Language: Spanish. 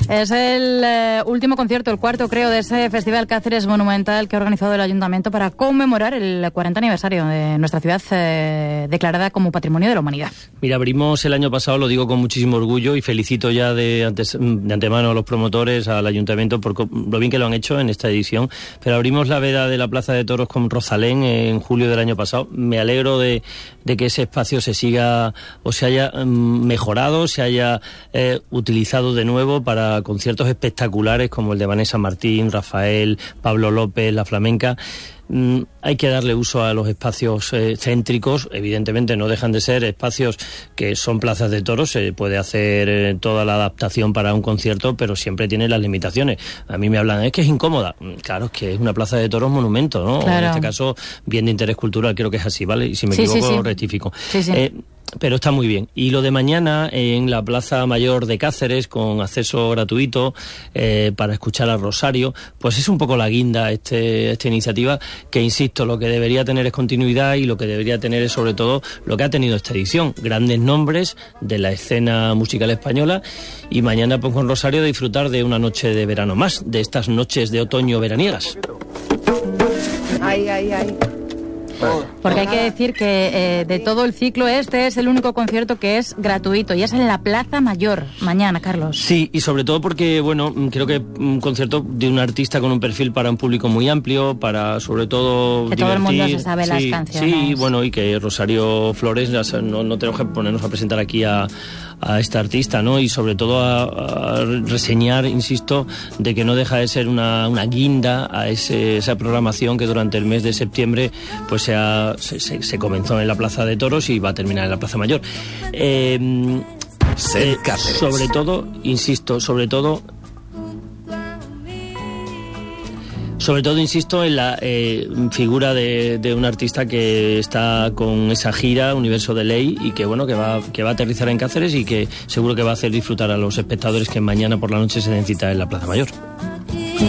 Es el último concierto, el cuarto creo, de ese Festival Cáceres Monumental que ha organizado el Ayuntamiento para conmemorar el 40 aniversario de nuestra ciudad declarada como Patrimonio de la Humanidad. Mira, abrimos el año pasado, lo digo con muchísimo orgullo y felicito ya de antemano a los promotores, al Ayuntamiento por lo bien que lo han hecho en esta edición, pero abrimos la veda de la Plaza de Toros con Rosalén en julio del año pasado. Me alegro de que ese espacio se siga o se haya mejorado, se haya utilizado de nuevo para conciertos espectaculares como el de Vanessa Martín, Rafael, Pablo López, La Flamenca. Hay que darle uso a los espacios céntricos. Evidentemente no dejan de ser espacios que son plazas de toros. Se puede hacer toda la adaptación para un concierto, pero siempre tiene las limitaciones. A mí me hablan, es que es incómoda. Claro, es que es una plaza de toros monumento, ¿no? Claro. En este caso, bien de interés cultural, creo que es así, ¿vale? Y si me equivoco, rectifico. Sí. Pero está muy bien. Y lo de mañana en la Plaza Mayor de Cáceres, con acceso gratuito para escuchar a Rosario, pues es un poco la guinda esta iniciativa, que insisto, lo que debería tener es continuidad y lo que debería tener es sobre todo lo que ha tenido esta edición, grandes nombres de la escena musical española, y mañana pues con Rosario disfrutar de una noche de verano más, de estas noches de otoño veraniegas. Ay. Porque hay que decir que de todo el ciclo este es el único concierto que es gratuito y es en la Plaza Mayor mañana, Carlos. Sí, y sobre todo porque, bueno, creo que un concierto de un artista con un perfil para un público muy amplio, para sobre todo que divertir. Todo el mundo se sabe las canciones. Sí, bueno, y que Rosario Flores, no tenemos que ponernos a presentar aquí a esta artista, ¿no? Y sobre todo a reseñar, insisto, de que no deja de ser una guinda a esa programación que durante el mes de septiembre pues se comenzó en la Plaza de Toros y va a terminar en la Plaza Mayor. Sobre todo, insisto, en la figura de un artista que está con esa gira Universo de Ley y que bueno que va a aterrizar en Cáceres y que seguro que va a hacer disfrutar a los espectadores que mañana por la noche se den cita en la Plaza Mayor.